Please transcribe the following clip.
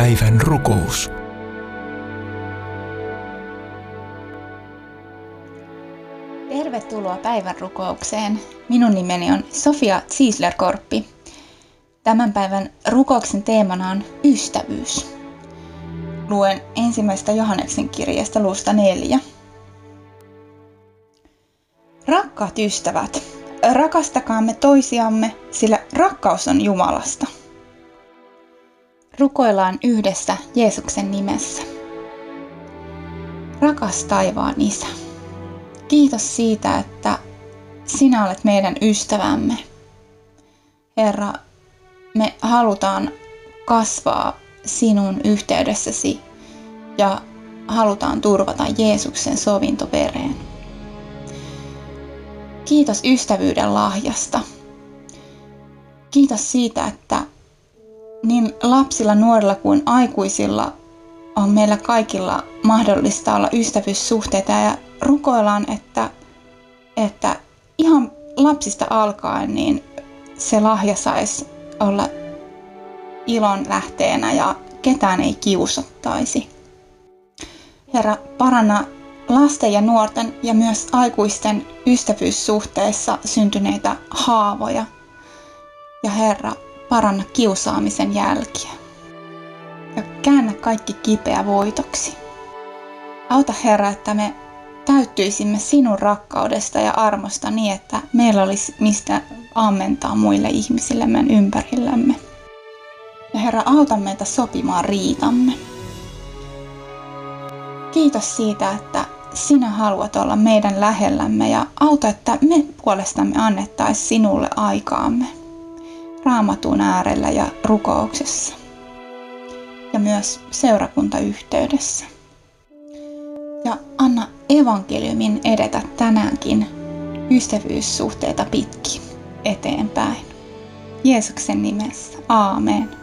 Päivän rukous. Tervetuloa päivän rukoukseen. Minun nimeni on Sofia Ziesler-Korppi. Tämän päivän rukouksen teemana on ystävyys. Luen 1. Johanneksen kirjeestä luvusta 4. Rakkaat ystävät, rakastakaamme toisiamme, sillä rakkaus on Jumalasta. Rukoillaan yhdessä Jeesuksen nimessä. Rakas taivaan Isä, kiitos siitä, että sinä olet meidän ystävämme. Herra, me halutaan kasvaa sinun yhteydessäsi ja halutaan turvata Jeesuksen sovintovereen. Kiitos ystävyyden lahjasta. Kiitos siitä, että niin lapsilla, nuorilla kuin aikuisilla on meillä kaikilla mahdollista olla ystävyyssuhteita ja rukoillaan, että ihan lapsista alkaen niin se lahja saisi olla ilon lähteenä ja ketään ei kiusattaisi. Herra, paranna lasten ja nuorten ja myös aikuisten ystävyyssuhteissa syntyneitä haavoja. Ja Herra, paranna kiusaamisen jälkiä. Ja käännä kaikki kipeä voitoksi. Auta Herra, että me täyttyisimme sinun rakkaudesta ja armosta niin, että meillä olisi mistä ammentaa muille ihmisille meidän ympärillämme. Ja Herra, auta meitä sopimaan riitamme. Kiitos siitä, että sinä haluat olla meidän lähellämme ja auta, että me puolestamme annettaisiin sinulle aikaamme Raamatun äärellä ja rukouksessa ja myös seurakuntayhteydessä. Ja anna evankeliumin edetä tänäänkin ystävyyssuhteita pitkin eteenpäin. Jeesuksen nimessä. Aamen.